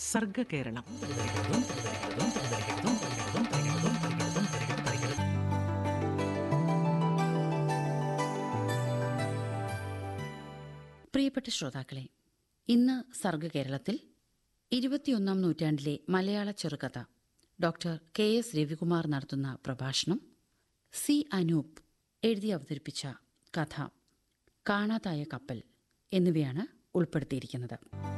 സർഗകേരളം. പ്രിയപ്പെട്ട ശ്രോതാക്കളെ, ഇന്ന് സർഗകേരളത്തിൽ 21-ാം നൂറ്റാണ്ടിലെ മലയാള ചെറുകഥ ഡോക്ടർ KS രവികുമാർ നടത്തുന്ന പ്രഭാഷണം, സി അനൂപ് എഴുതി അവതരിപ്പിച്ച കഥ കാണാതായ കപ്പൽ എന്നിവയാണ് ഉൾപ്പെടുത്തിയിരിക്കുന്നത്.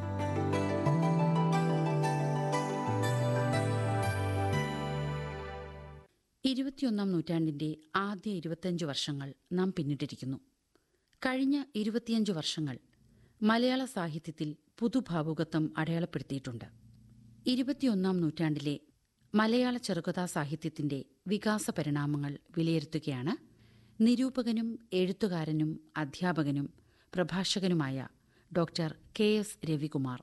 ഇരുപത്തിയൊന്നാം നൂറ്റാണ്ടിന്റെ ആദ്യ 25 വർഷങ്ങൾ നാം പിന്നിട്ടിരിക്കുന്നു. കഴിഞ്ഞ 25 വർഷങ്ങൾ മലയാള സാഹിത്യത്തിൽ പുതുഭാവുകത്വം അടയാളപ്പെടുത്തിയിട്ടുണ്ട്. 21-ാം നൂറ്റാണ്ടിലെ മലയാള ചെറുകഥാ സാഹിത്യത്തിന്റെ വികാസ പരിണാമങ്ങൾ വിലയിരുത്തുകയാണ് നിരൂപകനും എഴുത്തുകാരനും അധ്യാപകനും പ്രഭാഷകനുമായ ഡോക്ടർ KS രവികുമാർ.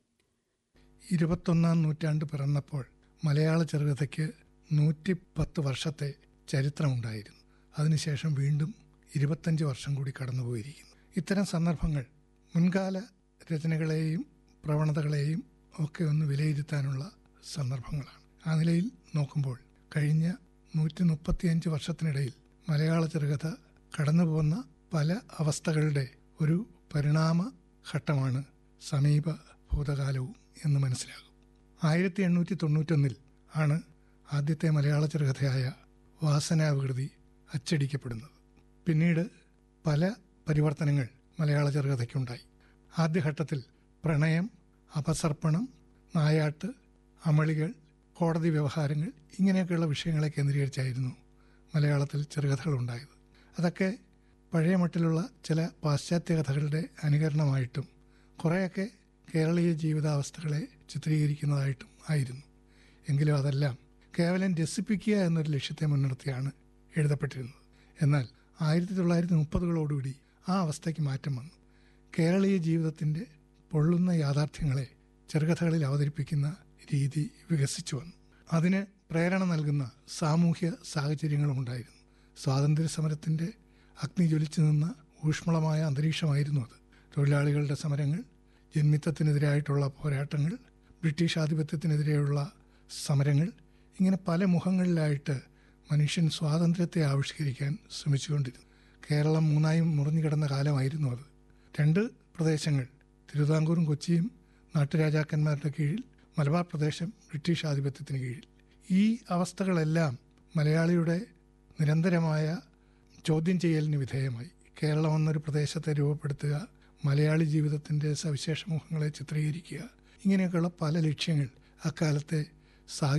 21-ാം നൂറ്റാണ്ട് പിറന്നപ്പോൾ മലയാള ചെറുകഥയ്ക്ക് 110 വർഷത്തെ ചരിത്രമുണ്ടായിരുന്നു. അതിനുശേഷം വീണ്ടും 25 വർഷം കൂടി കടന്നുപോയിരിക്കുന്നു. ഇത്തരം സന്ദർഭങ്ങൾ മുൻകാല രചനകളെയും പ്രവണതകളെയും ഒക്കെ ഒന്ന് വിലയിരുത്താനുള്ള സന്ദർഭങ്ങളാണ്. ആ നിലയിൽ നോക്കുമ്പോൾ കഴിഞ്ഞ 135 വർഷത്തിനിടയിൽ മലയാള ചെറുകഥ കടന്നുപോകുന്ന പല അവസ്ഥകളുടെ ഒരു പരിണാമ ഘട്ടമാണ് സമീപ ഭൂതകാലവും എന്ന് മനസ്സിലാകും. 1891 ആണ് ആദ്യത്തെ മലയാള ചെറുകഥയായ വാസനാവികൃതി അച്ചടിക്കപ്പെടുന്നത്. പിന്നീട് പല പരിവർത്തനങ്ങൾ മലയാള ചെറുകഥയ്ക്കുണ്ടായി. ആദ്യഘട്ടത്തിൽ പ്രണയം, അപസർപ്പണം, നായാട്ട്, അമളികൾ, കോടതി വ്യവഹാരങ്ങൾ ഇങ്ങനെയൊക്കെയുള്ള വിഷയങ്ങളെ കേന്ദ്രീകരിച്ചായിരുന്നു മലയാളത്തിൽ ചെറുകഥകൾ ഉണ്ടായത്. അതൊക്കെ പഴയ മട്ടിലുള്ള ചില പാശ്ചാത്യ കഥകളുടെ അനുകരണമായിട്ടും കുറേയൊക്കെ കേരളീയ ജീവിതാവസ്ഥകളെ ചിത്രീകരിക്കുന്നതായിട്ടും ആയിരുന്നു. എങ്കിലും അതെല്ലാം കേവലം രസിപ്പിക്കുക എന്നൊരു ലക്ഷ്യത്തെ മുൻനിർത്തിയാണ് എഴുതപ്പെട്ടിരുന്നത്. എന്നാൽ 1930കളോടുകൂടി ആ അവസ്ഥയ്ക്ക് മാറ്റം വന്നു. കേരളീയ ജീവിതത്തിൻ്റെ പൊള്ളുന്ന യാഥാർത്ഥ്യങ്ങളെ ചെറുകഥകളിൽ അവതരിപ്പിക്കുന്ന രീതി വികസിച്ചു വന്നു. അതിന് പ്രേരണ നൽകുന്ന സാമൂഹ്യ സാഹചര്യങ്ങളും ഉണ്ടായിരുന്നു. സ്വാതന്ത്ര്യ സമരത്തിൻ്റെ അഗ്നി ജ്വലിച്ചു നിന്ന ഊഷ്മളമായ അന്തരീക്ഷമായിരുന്നു അത്. തൊഴിലാളികളുടെ സമരങ്ങൾ, ജന്മിത്തത്തിനെതിരായിട്ടുള്ള പോരാട്ടങ്ങൾ, ബ്രിട്ടീഷ് ആധിപത്യത്തിനെതിരെയുള്ള സമരങ്ങൾ, ഇങ്ങനെ പല മുഖങ്ങളിലായിട്ട് മനുഷ്യൻ സ്വാതന്ത്ര്യത്തെ ആവിഷ്കരിക്കാൻ ശ്രമിച്ചുകൊണ്ടിരുന്നു. കേരളം മൂന്നായി മുറിഞ്ഞു കിടന്ന കാലമായിരുന്നു അത്. 2 പ്രദേശങ്ങൾ, തിരുവിതാംകൂറും കൊച്ചിയും നാട്ടുരാജാക്കന്മാരുടെ കീഴിൽ, മലബാർ പ്രദേശം ബ്രിട്ടീഷ് ആധിപത്യത്തിന് കീഴിൽ. ഈ അവസ്ഥകളെല്ലാം മലയാളിയുടെ നിരന്തരമായ ചോദ്യം ചെയ്യലിന് വിധേയമായി. കേരളം എന്നൊരു പ്രദേശത്തെ രൂപപ്പെടുത്തുക, മലയാളി ജീവിതത്തിൻ്റെ സവിശേഷ മുഖങ്ങളെ ചിത്രീകരിക്കുക, ഇങ്ങനെയൊക്കെയുള്ള പല ലക്ഷ്യങ്ങൾ അക്കാലത്തെ